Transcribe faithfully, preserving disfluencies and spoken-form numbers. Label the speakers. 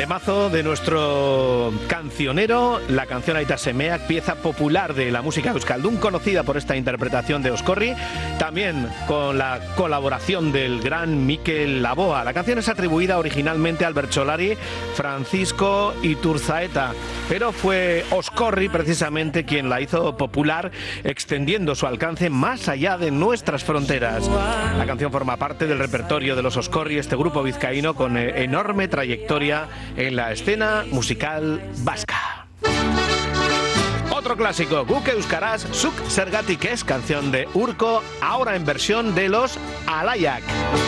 Speaker 1: Temazo de nuestro cancionero, la canción Aita Semeak, pieza popular de la música euskaldun, conocida por esta interpretación de Oscorri, también con la colaboración del gran Mikel Laboa. La canción es atribuida originalmente al bertsolari Francisco Iturzaeta, pero fue Oscorri precisamente quien la hizo popular, extendiendo su alcance más allá de nuestras fronteras. La canción forma parte del repertorio de los Oscorri, este grupo vizcaíno con enorme trayectoria en la escena musical vasca. Otro clásico, Guk Euskaraz Zuk Zergatik Ez, canción de Urko, ahora en versión de los Alaiak.